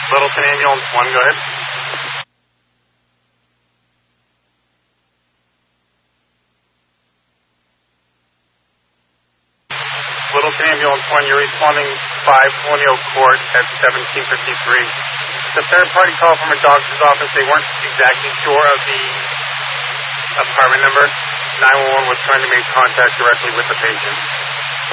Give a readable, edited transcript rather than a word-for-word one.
Littleton Ambulance 1, go ahead. Littleton Ambulance 1, you're responding 5 Colonial Court at 1753. The third-party call from a doctor's office, they weren't exactly sure of the apartment number. 911 was trying to make contact directly with the patient.